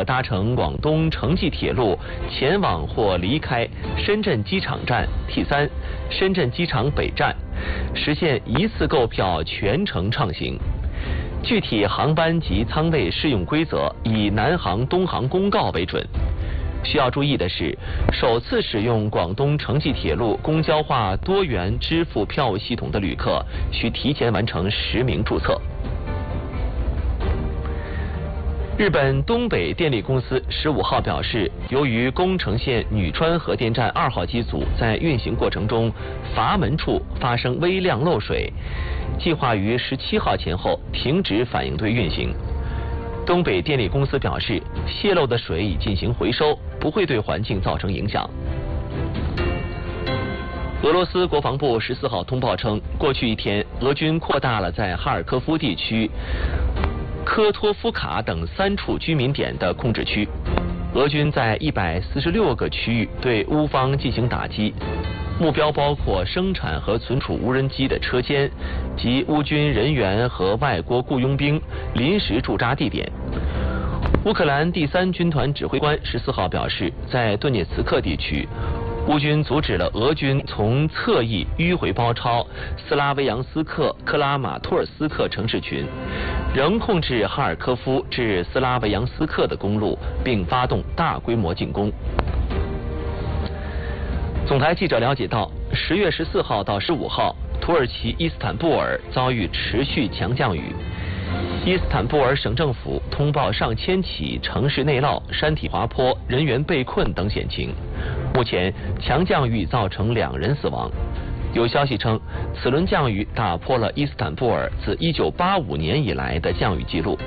可搭乘广东城际铁路前往或离开深圳机场站 T3、深圳机场北站，实现一次购票全程畅行。具体航班及舱位适用规则以南航、东航公告为准。需要注意的是，首次使用广东城际铁路公交化多元支付票务系统的旅客，需提前完成实名注册。日本东北电力公司15号表示，由于宫城县女川核电站2号机组在运行过程中阀门处发生微量漏水，计划于17号前后停止反应堆运行。东北电力公司表示，泄漏的水已进行回收，不会对环境造成影响。俄罗斯国防部14号通报称，过去一天，俄军扩大了在哈尔科夫地区、科托夫卡等3处居民点的控制区。俄军在146个区域对乌方进行打击，目标包括生产和存储无人机的车间及乌军人员和外国雇佣兵临时驻扎地点。乌克兰第3军团指挥官14号表示，在顿涅茨克地区，乌军阻止了俄军从侧翼迂回包抄斯拉维扬斯克、克拉马托尔斯克城市群，仍控制哈尔科夫至斯拉维扬斯克的公路，并发动大规模进攻。总台记者了解到，10月14号到15号，土耳其伊斯坦布尔遭遇持续强降雨。伊斯坦布尔省政府通报上千起城市内涝、山体滑坡、人员被困等险情。目前，强降雨造成2人死亡。有消息称，此轮降雨打破了伊斯坦布尔自1985年以来的降雨记录。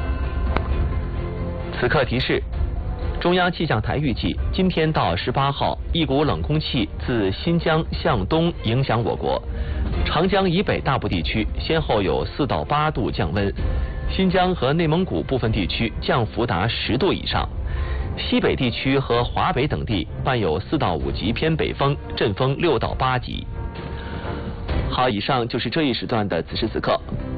此刻提示：中央气象台预计，今天到18号，一股冷空气自新疆向东影响我国。长江以北大部地区先后有4到8度降温，新疆和内蒙古部分地区降幅达10度以上，西北地区和华北等地伴有4到5级偏北风，阵风6到8级。好，以上就是这一时段的此时此刻。